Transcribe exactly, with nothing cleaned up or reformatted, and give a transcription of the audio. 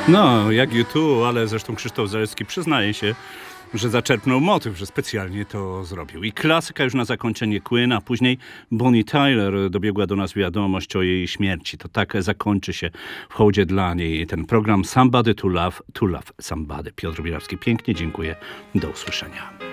No, jak U dwa, ale zresztą Krzysztof Zalewski przyznaje się, że zaczerpnął motyw, że specjalnie to zrobił. I klasyka już na zakończenie Queen, a później Bonnie Tyler dobiegła do nas wiadomość o jej śmierci. To tak zakończy się w hołdzie dla niej ten program Somebody to Love, to Love Somebody. Piotr Bielawski, pięknie dziękuję. Do usłyszenia.